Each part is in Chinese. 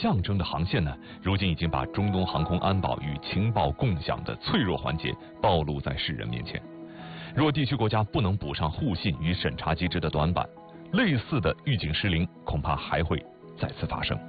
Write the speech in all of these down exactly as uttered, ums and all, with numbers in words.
象征的航线呢，如今已经把中东航空安保与情报共享的脆弱环节暴露在世人面前。若地区国家不能补上互信与审查机制的短板，类似的预警失灵恐怕还会再次发生。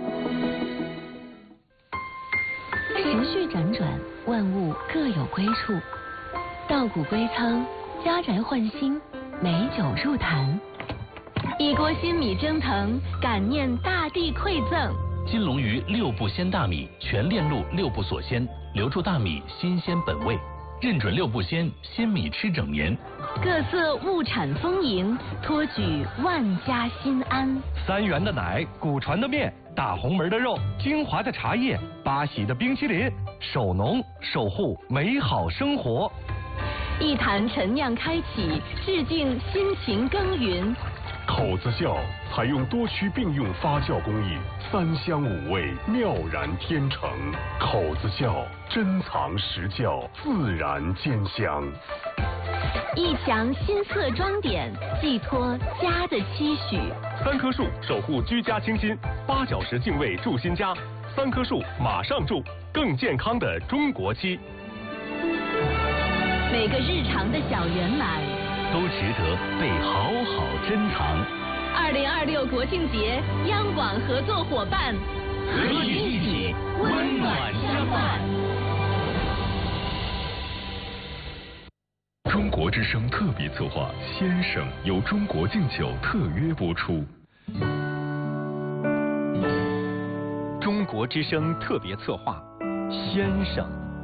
时序辗转，万物各有归处。稻谷归仓，家宅换新，美酒入坛。一锅新米蒸腾，感念大地馈赠。 金龙鱼六步鲜大米，全链路六步锁鲜，留住大米新鲜本味。认准六步鲜，新米吃整年。 各色物产丰盈，托举万家心安。 三元的奶，古传的面，大红门的肉，精华的茶叶，八喜的冰淇淋，守农守护美好生活。 一坛陈酿开启，致敬辛勤耕耘。 口子窖采用多区并用发酵工艺，三香五味，妙然天成。口子窖珍藏实窖，自然兼香。 一墙新色装点，寄托家的期许。 三棵树守护居家清新，八小时净味住新家。三棵树马上住，更健康的中国期。 每个日常的小圆满都值得被好好珍藏。 二零二六国庆节，央广合作伙伴和你一起温暖相伴。 中国之声特别策划《先生》由中国敬酒特约播出。 中国之声特别策划《先生》。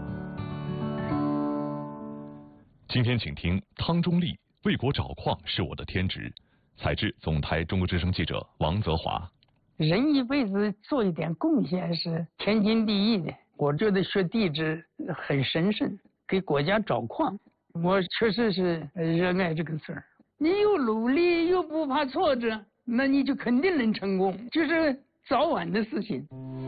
今天请听汤中立为国找矿是我的天职，采制总台中国之声记者王泽华。 人一辈子做一点贡献是天经地义的。我觉得学地质很神圣，给国家找矿，我确实是热爱这个事儿。你又努力又不怕挫折，那你就肯定能成功，就是早晚的事情。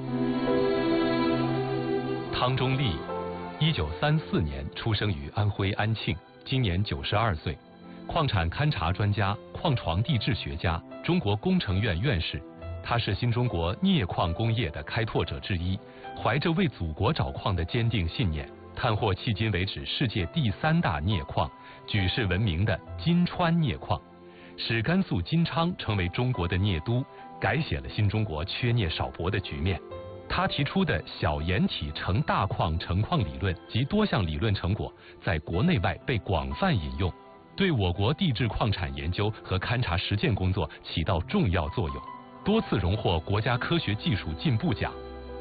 汤中立一九三四年出生于安徽安庆，今年九十二岁，矿产勘察专家、矿床地质学家，中国工程院院士。他是新中国镍矿工业的开拓者之一，怀着为祖国找矿的坚定信念，探获迄今为止世界第三大镍矿，举世闻名的金川镍矿，使甘肃金昌成为中国的镍都，改写了新中国缺镍少博的局面。他提出的小岩体成大矿成矿理论及多项理论成果，在国内外被广泛引用，对我国地质矿产研究和勘察实践工作起到重要作用，多次荣获国家科学技术进步奖。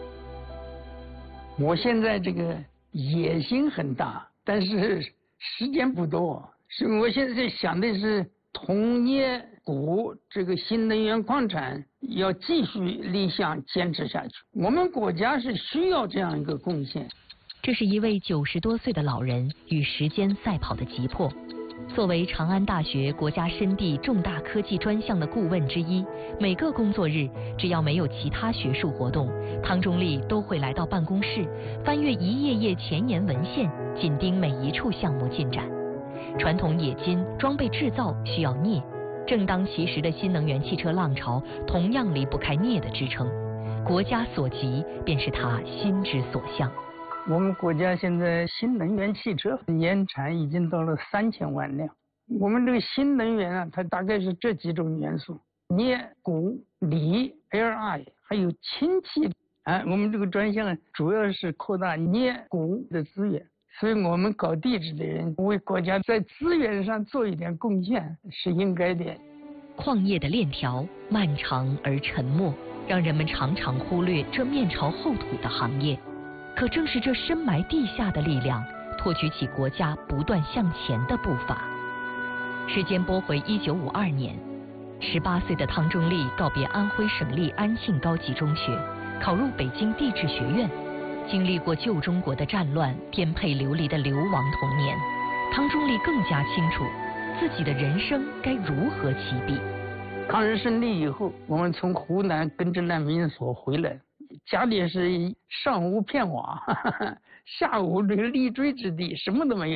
我现在这个野心很大，但是时间不多，所以我现在想的是铜镍钴这个新能源矿产要继续立项坚持下去，我们国家是需要这样一个贡献。 这是一位九十多岁的老人与时间赛跑的急迫。作为长安大学国家深地重大科技专项的顾问之一，每个工作日只要没有其他学术活动，汤中立都会来到办公室，翻阅一页页前沿文献，紧盯每一处项目进展。传统冶金装备制造需要镍，正当其时的新能源汽车浪潮同样离不开镍的支撑。国家所急，便是他心之所向。 我们国家现在新能源汽车年产已经到了三千万辆。我们这个新能源啊，它大概是这几种元素：镍、钴、锂、L I， 还有氢气。啊，我们这个专项主要是扩大镍、钴的资源，所以我们搞地质的人为国家在资源上做一点贡献是应该的。 矿业的链条漫长而沉默，让人们常常忽略这面朝后土的行业。可正是这深埋地下的力量，托举起国家不断向前的步伐。时间拨回一九五二年，十八岁的汤中立告别安徽省立安庆高级中学，考入北京地质学院。经历过旧中国的战乱、颠沛流离的流亡童年，汤中立更加清楚自己的人生该如何起笔。 抗日胜利以后，我们从湖南跟着难民所回来，家里是上无片瓦，呵呵下无这个立锥之地，什么都没有。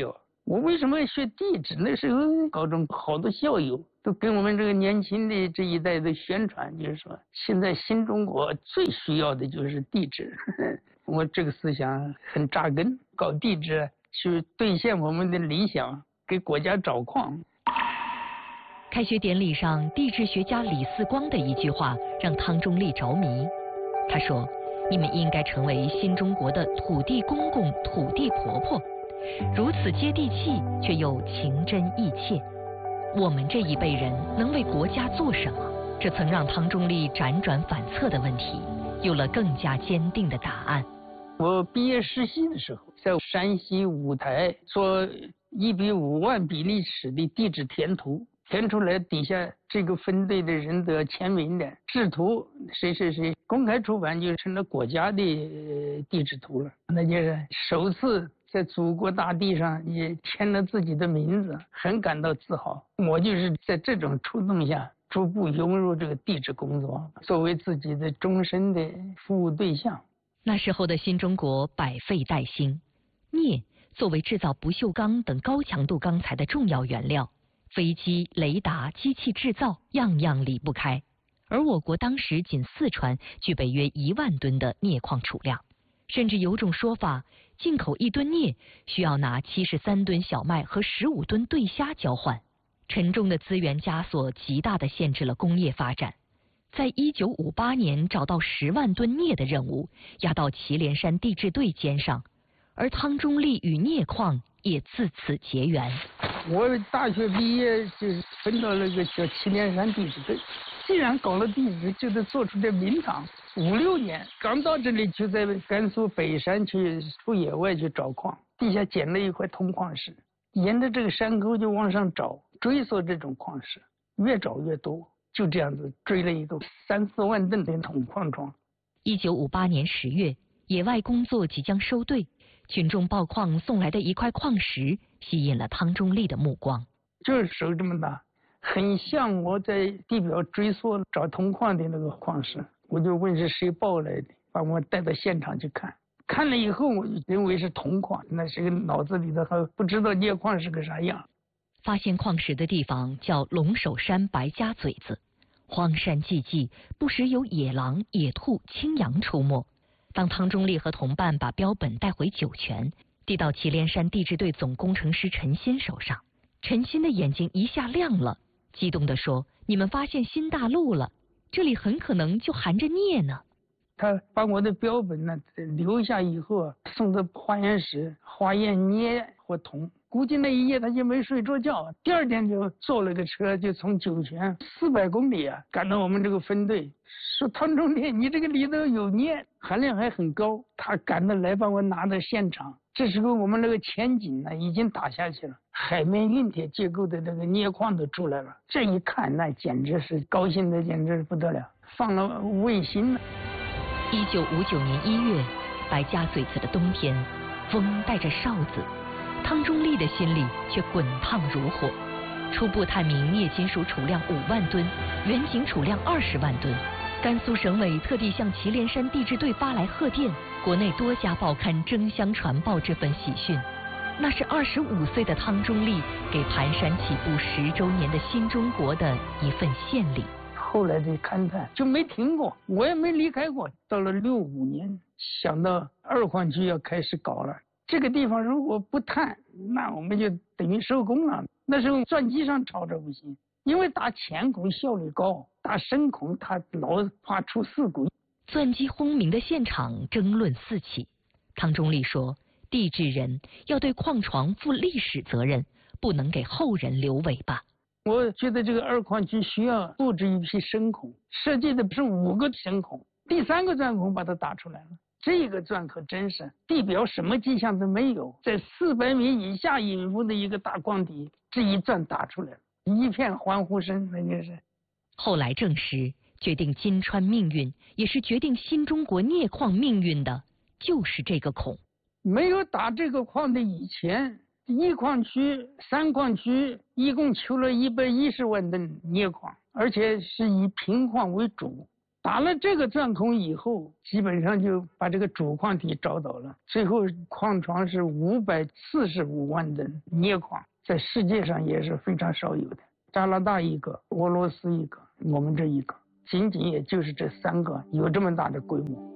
我为什么要学地质？那时候高中好多校友都跟我们这个年轻的这一代的宣传，就是说现在新中国最需要的就是地质。我这个思想很扎根，搞地质去兑现我们的理想，给国家找矿。 开学典礼上，地质学家李四光的一句话让汤中立着迷。他说：“你们应该成为新中国的土地公公、土地婆婆。”如此接地气，却又情真意切。我们这一辈人能为国家做什么？这曾让汤中立辗转反侧的问题，有了更加坚定的答案。 我毕业实习的时候，在山西五台做一比五万比例尺的地质填图，填出来底下这个分队的人都要签名的，制图谁谁谁公开出版，就成了国家的地质图了。那就是首次在祖国大地上也签了自己的名字，很感到自豪。我就是在这种触动下，逐步融入这个地质工作，作为自己的终身的服务对象。 那时候的新中国百废待兴，镍作为制造不锈钢等高强度钢材的重要原料，飞机、雷达、机器制造样样离不开。而我国当时仅四川具备约一万吨的镍矿储量，甚至有种说法，进口一吨镍需要拿七十三吨小麦和十五吨对虾交换。沉重的资源枷锁极大地限制了工业发展。在一九五八年找到十万吨镍的任务压到祁连山地质队肩上，而汤中立与镍矿也自此结缘。 我大学毕业就分到了一个叫祁连山地质队，既然搞了地质，就得做出点名堂。五六年刚到这里，就在甘肃北山去出野外去找矿，地下捡了一块铜矿石，沿着这个山沟就往上找，追索这种矿石，越找越多，就这样子追了一个三四万吨的铜矿床。 一九五八年十月，野外工作即将收队，群众报矿送来的一块矿石吸引了汤中立的目光。 就是手这么大，很像我在地表追溯找铜矿的那个矿石。我就问是谁抱来的，把我带到现场去看。看了以后，我就认为是铜矿，那是个脑子里头还不知道镍矿是个啥样。 发现矿石的地方叫龙首山白家嘴子，荒山寂寂，不时有野狼、野兔、青羊出没。当汤中立和同伴把标本带回酒泉，递到祁连山地质队总工程师陈新手上，陈新的眼睛一下亮了，激动地说：“你们发现新大陆了，这里很可能就含着镍呢。” 他把我的标本呢留下以后，送到化验室化验镍或铜。估计那一夜他就没睡着觉，第二天就坐了个车，就从酒泉四百公里啊赶到我们这个分队，说汤中立，你这个里头有镍，含量还很高。他赶得来把我拿到现场，这时候我们那个前井呢已经打下去了，海绵硬铁结构的这个镍矿都出来了。这一看，那简直是高兴的简直不得了，放了卫星了。 一九五九年一月，白家嘴子的冬天，风带着哨子，汤中立的心里却滚烫如火。初步探明镍金属储量五万吨，远景储量二十万吨。甘肃省委特地向祁连山地质队发来贺电，国内多家报刊争相传报这份喜讯。那是二十五岁的汤中立给盘山起步十周年的新中国的一份献礼。 后来的勘探就没停过，我也没离开过。到了六五年，想到二矿区要开始搞了，这个地方如果不探，那我们就等于收工了。那时候钻机上抄着不行，因为打浅孔效率高，打深孔它老怕出事故。 钻机轰鸣的现场争论四起。汤中立说，地质人要对矿床负历史责任，不能给后人留尾巴。 我觉得这个二矿区需要布置一批深孔，设计的是五个深孔，第三个钻孔把它打出来了。这个钻可真是地表什么迹象都没有，在四百米以下隐伏的一个大矿底，这一钻打出来了，一片欢呼声，那就是。 后来证实，决定金川命运，也是决定新中国镍矿命运的，就是这个孔。 没有打这个矿的以前，一矿区、三矿区一共求了一百一十万吨镍矿，而且是以平矿为主。 打了这个钻孔以后，基本上就把这个主矿体找到了。最后矿床是五百四十五万吨镍矿，在世界上也是非常少有的。加拿大一个，俄罗斯一个，我们这一个，仅仅也就是这三个有这么大的规模。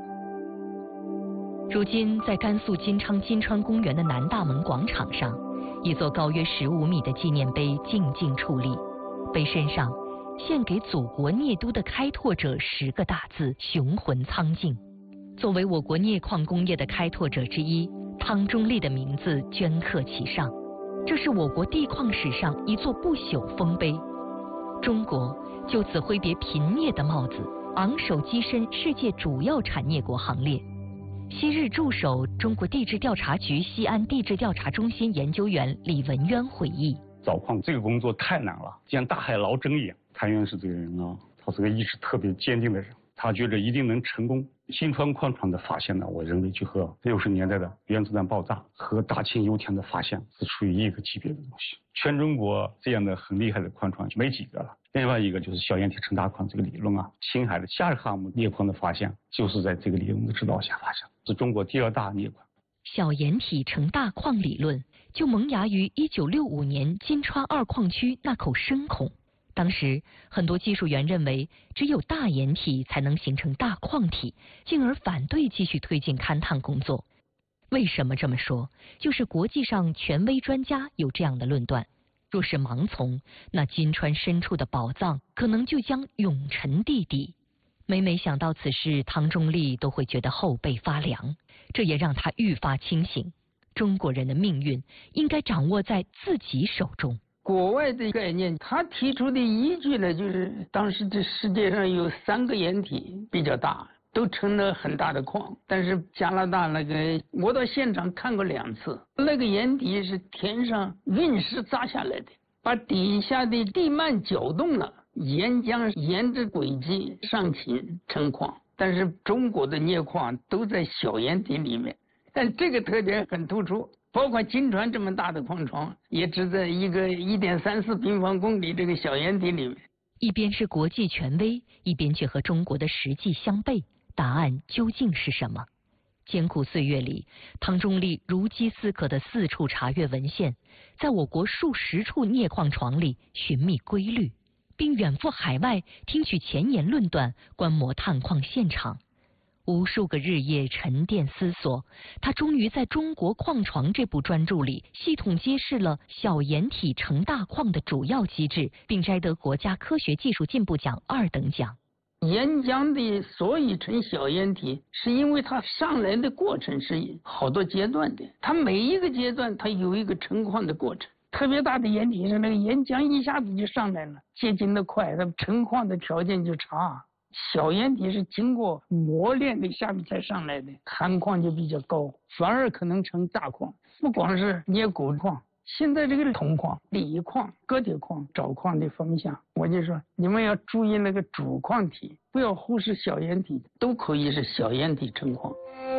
如今，在甘肃金昌金川公园的南大门广场上，一座高约十五米的纪念碑静静矗立，碑身上献给祖国镍都的开拓者十个大字，雄浑苍劲。作为我国镍矿工业的开拓者之一，汤中立的名字镌刻其上。这是我国地矿史上一座不朽丰碑。中国就此挥别贫镍的帽子，昂首跻身世界主要产镍国行列。昔日驻守中国地质调查局西安地质调查中心研究员李文渊回忆： 找矿这个工作太难了，像大海捞针一样。谭院士这个人啊，他是个意志特别坚定的人，他觉得一定能成功。新川矿床的发现呢，我认为就和六十年代的原子弹爆炸和大庆油田的发现是处于一个级别的东西。全中国这样的很厉害的矿床就没几个了。另外一个就是小岩体成大矿这个理论啊，青海的夏尔哈姆镍矿的发现就是在这个理论的指导下发现，是中国第二大镍矿。 小岩体成大矿理论就萌芽于一九六五年金川二矿区那口深孔。当时很多技术员认为只有大岩体才能形成大矿体，进而反对继续推进勘探工作。为什么这么说？就是国际上权威专家有这样的论断：若是盲从，那金川深处的宝藏可能就将永沉地底。每每想到此事，汤中立都会觉得后背发凉。这也让他愈发清醒，中国人的命运应该掌握在自己手中。 国外的概念，他提出的依据呢，就是当时这世界上有三个岩体比较大，都成了很大的矿。但是加拿大那个，我到现场看过两次，那个岩体是天上陨石砸下来的，把底下的地幔搅动了，岩浆沿着轨迹上侵成矿。但是中国的镍矿都在小岩体里面，但这个特点很突出。包括金川这么大的矿床，也只在一个一点三四平方公里这个小岩体里面。 一边是国际权威，一边却和中国的实际相悖，答案究竟是什么？艰苦岁月里，汤中立如饥似渴地四处查阅文献，在我国数十处镍矿床里寻觅规律，并远赴海外听取前沿论断，观摩探矿现场。无数个日夜沉淀思索，他终于在中国矿床这部专著里系统揭示了小岩体成大矿的主要机制，并摘得国家科学技术进步奖二等奖。 岩浆的所以成小岩体，是因为它上来的过程是好多阶段的，它每一个阶段它有一个成矿的过程。特别大的岩体上，那个岩浆一下子就上来了，结晶的快，它成矿的条件就差。小岩体是经过磨练的下面才上来的，含矿就比较高，反而可能成大矿。不光是镍钴矿，现在这个铜矿、锂矿、铬铁矿找矿的方向，我就说你们要注意那个主矿体，不要忽视小岩体，都可以是小岩体成矿。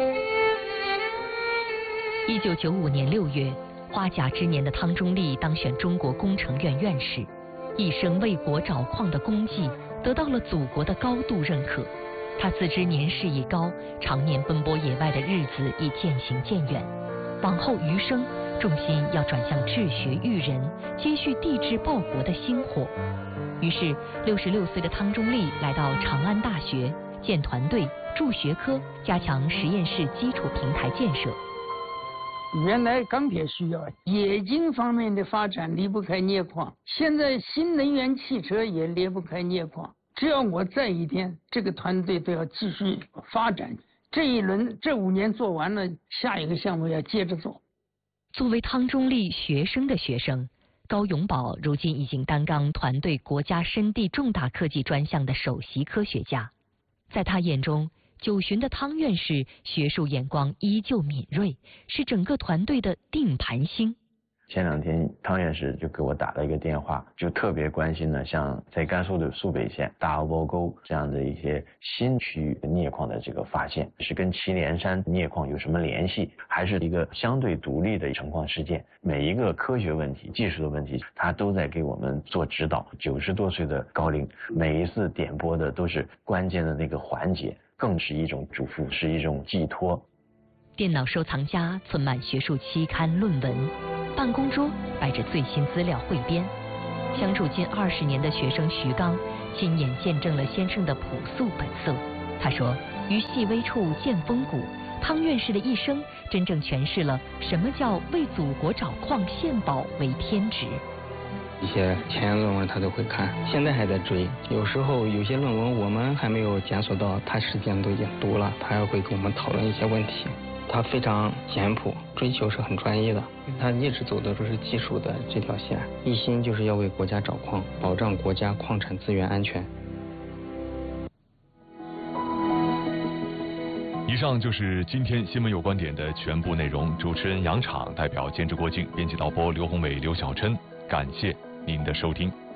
一九九五年六月，花甲之年的汤中立当选中国工程院院士，一生为国找矿的功绩得到了祖国的高度认可。他自知年事已高，常年奔波野外的日子已渐行渐远，往后余生重心要转向治学育人，接续地质报国的薪火。于是六十六岁的汤中立来到长安大学，建团队、筑学科，加强实验室基础平台建设。 原来钢铁需要，冶金方面的发展离不开镍矿，现在新能源汽车也离不开镍矿。只要我在一天，这个团队都要继续发展。这一轮这五年做完了，下一个项目要接着做。 作为汤中立学生的学生，高永宝如今已经担纲团队国家深地重大科技专项的首席科学家。在他眼中，九旬的汤院士学术眼光依旧敏锐，是整个团队的定盘星。 前两天汤院士就给我打了一个电话，就特别关心呢，像在甘肃的肃北县大窝沟这样的一些新区域镍矿的这个发现，是跟祁连山镍矿有什么联系，还是一个相对独立的成矿事件？每一个科学问题、技术的问题，他都在给我们做指导。九十多岁的高龄，每一次点播的都是关键的那个环节，更是一种嘱咐，是一种寄托。 电脑收藏夹存满学术期刊论文，办公桌摆着最新资料汇编。相处近二十年的学生徐刚，亲眼见证了先生的朴素本色。他说：“于细微处见风骨。”汤院士的一生真正诠释了什么叫为祖国找矿献宝为天职。 一些前沿论文他都会看，现在还在追。有时候有些论文我们还没有检索到，他实际上都已经读了，他还会跟我们讨论一些问题。他非常简朴，追求是很专一的，他一直走的都是技术的这条线，一心就是要为国家找矿，保障国家矿产资源安全。 以上就是今天新闻有观点的全部内容。主持人杨昶，代表监制郭靖，编辑导播刘宏伟、刘小琛，感谢您的收听。